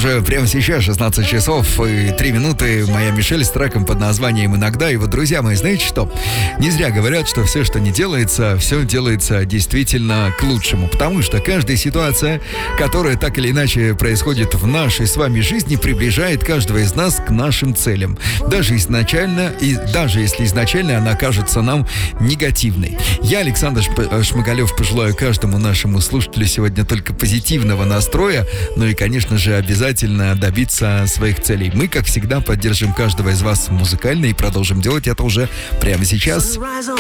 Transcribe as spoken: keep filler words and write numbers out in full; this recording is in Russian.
же, прямо сейчас шестнадцать часов и три минуты. Моя Мишель с треком под названием «Иногда». И вот, друзья мои, знаете что? Не зря говорят, что все, что не делается, все делается действительно к лучшему. Потому что каждая ситуация, которая так или иначе происходит в нашей с вами жизни, приближает каждого из нас к нашим целям. Даже изначально, и даже если изначально она кажется нам негативной. Я, Александр Шмагалев, пожелаю каждому нашему слушателю сегодня только позитивного настроя, ну и, конечно же, обязательно добиться своих целей. Мы, как всегда, поддержим каждого из вас музыкально и продолжим делать это уже прямо сейчас.